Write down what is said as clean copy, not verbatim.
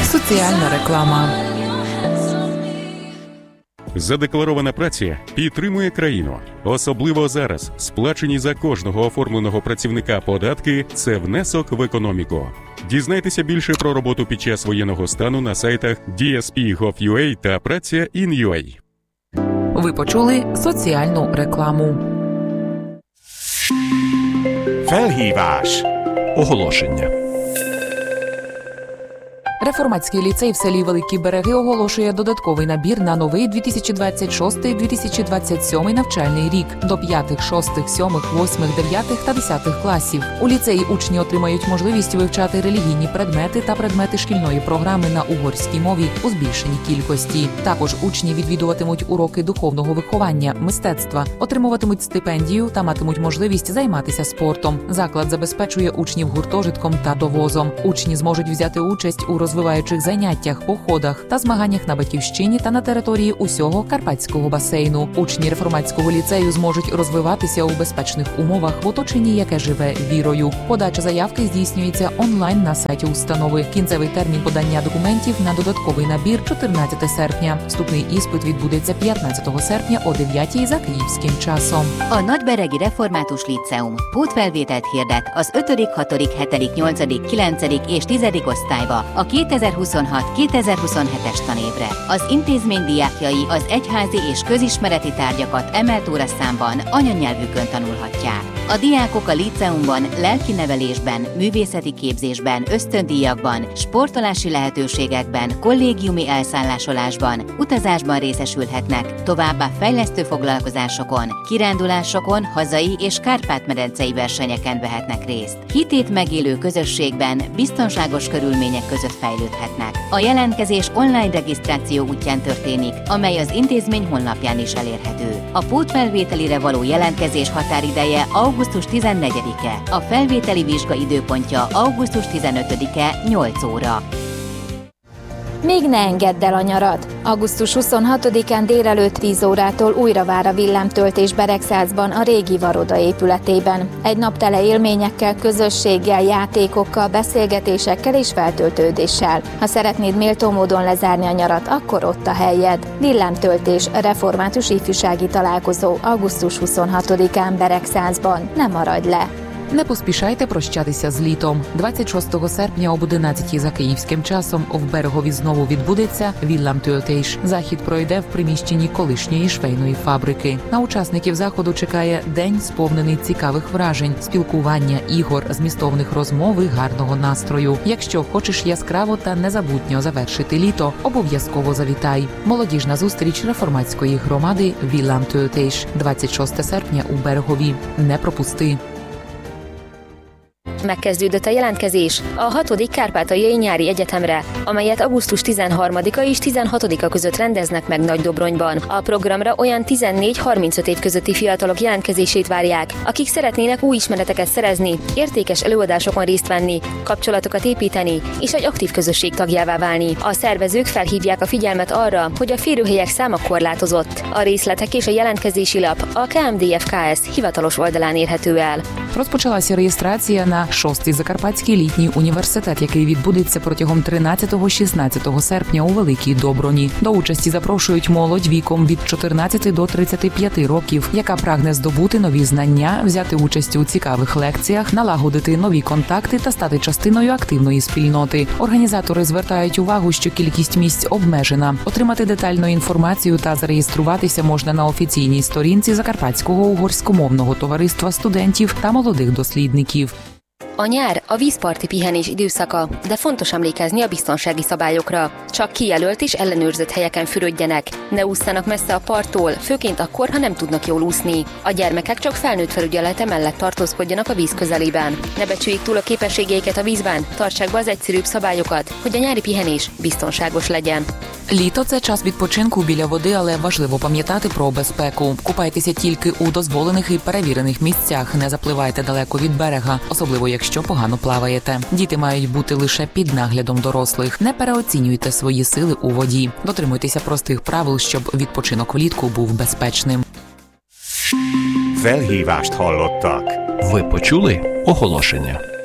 Соціальна реклама. Задекларована праця підтримує країну. Особливо зараз сплачені за кожного оформленого працівника податки – це внесок в економіку. Дізнайтеся більше про роботу під час воєнного стану на сайтах DSP.gov.ua та Праця.in.ua. Ви почули соціальну рекламу. Felhívás. Оголошення. Реформатський ліцей в селі Великі Береги оголошує додатковий набір на новий 2026-2027 навчальний рік до 5, 6, 7, 8, 9 та 10 класів. У ліцеї учні отримають можливість вивчати релігійні предмети та предмети шкільної програми на угорській мові у збільшеній кількості. Також учні відвідуватимуть уроки духовного виховання, мистецтва, отримуватимуть стипендію та матимуть можливість займатися спортом. Заклад забезпечує учнів гуртожитком та довозом. Учні зможуть взяти участь у розвиваючих заняттях, походах та змаганнях на Батьківщині та на території усього Карпатського басейну. Учні реформатського ліцею зможуть розвиватися у безпечних умовах в оточенні, яке живе вірою. Подача заявки здійснюється онлайн на сайті установи. Кінцевий термін подання документів на додатковий набір – 14 серпня. Вступний іспит відбудеться 15 серпня о 9-й за київським часом. A Nagyberegi Református Líceum pótfelvételt hirdet az 5., 6., 7., 8., 9. és 10. osztályba a 2026-2027-es tanévre. Az intézmény diákjai az egyházi és közismereti tárgyakat emelt óraszámban anyanyelvükön tanulhatják. A diákok a líceumban lelkinevelésben, művészeti képzésben, ösztöndíjakban, sportolási lehetőségekben, kollégiumi elszállásolásban, utazásban részesülhetnek, továbbá fejlesztő foglalkozásokon, kirándulásokon, hazai és Kárpát-medencei versenyeken vehetnek részt. Hitét megélő közösségben, biztonságos körülmények között fejlődhetnek. A jelentkezés online regisztráció útján történik, amely az intézmény honlapján is elérhető. A pótfelvételire való jelentkezés határideje augusztus 14-e, a felvételi vizsga időpontja augusztus 15-e 8 óra. Még ne engedd el a nyarad! Augusztus 26-án délelőtt 10 órától újra vár a villámtöltés Beregszázban, a régi Varoda épületében. Egy nap tele élményekkel, közösséggel, játékokkal, beszélgetésekkel és feltöltődéssel. Ha szeretnéd méltó módon lezárni a nyarat, akkor ott a helyed. Villámtöltés, református ifjúsági találkozó augusztus 26-án Beregszázban. Ne maradj le! Не поспішайте прощатися з літом. 26 серпня об 11 за київським часом в Берегові знову відбудеться Villámtöltés. Захід пройде в приміщенні колишньої швейної фабрики. На учасників заходу чекає день, сповнений цікавих вражень, спілкування, ігор, змістовних розмов і гарного настрою. Якщо хочеш яскраво та незабутньо завершити літо, обов'язково завітай. Молодіжна зустріч реформатської громади Villámtöltés. 26 серпня у Берегові. Не пропусти! Megkezdődött a jelentkezés a 6. Kárpátaljai Nyári Egyetemre, amelyet augusztus 13-a és 16-a között rendeznek meg Nagydobronyban. A programra olyan 14-35 év közötti fiatalok jelentkezését várják, akik szeretnének új ismereteket szerezni, értékes előadásokon részt venni, kapcsolatokat építeni és egy aktív közösség tagjává válni. A szervezők felhívják a figyelmet arra, hogy a férőhelyek száma korlátozott. A részletek és a jelentkezési lap a KMDFKS hivatalos oldalán érhető el. Розпочалася реєстрація на 6-й Закарпатський літній університет, який відбудеться протягом 13-16 серпня у Великій Доброні. До участі запрошують молодь віком від 14 до 35 років, яка прагне здобути нові знання, взяти участь у цікавих лекціях, налагодити нові контакти та стати частиною активної спільноти. Організатори звертають увагу, що кількість місць обмежена. Отримати детальну інформацію та зареєструватися можна на офіційній сторінці Закарпатського угорськомовного товариства студентів та молодих дослідників. A nyár a vízparti pihenés időszaka, de fontos emlékezni a biztonsági szabályokra. Csak kijelölt és ellenőrzött helyeken fürödjenek. Ne ússzanak messze a parttól, főként akkor, ha nem tudnak jól úszni. A gyermekek csak felnőtt felügyelete mellett tartózkodjanak a víz közelében. Ne becsüljék túl a képességeiket a vízben, tartsák be az egyszerűbb szabályokat, hogy a nyári pihenés biztonságos legyen. Літо – це час відпочинку біля води, але важливо пам'ятати про безпеку. Купайтеся тільки у дозволених і перевірених місцях, не запливайте далеко від берега, особливо якщо погано плаваєте. Діти мають бути лише під наглядом дорослих. Не переоцінюйте свої сили у воді. Дотримуйтеся простих правил, щоб відпочинок влітку був безпечним. Felhívást hallottak. Ви почули оголошення.